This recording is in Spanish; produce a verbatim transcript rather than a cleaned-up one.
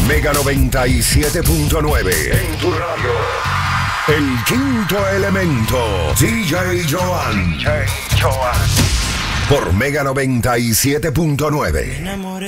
Mega noventa y siete punto nueve. En tu radio. El quinto elemento. D J Joan. D J Joan. Por Mega noventa y siete punto nueve.